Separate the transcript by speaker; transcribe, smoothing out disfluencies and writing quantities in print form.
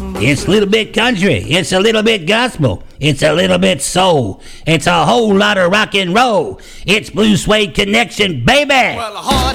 Speaker 1: It's a little bit country. It's a little bit gospel. It's a little bit soul. It's a whole lot of rock and roll. It's Blue Suede Connection, baby.
Speaker 2: Well, a hard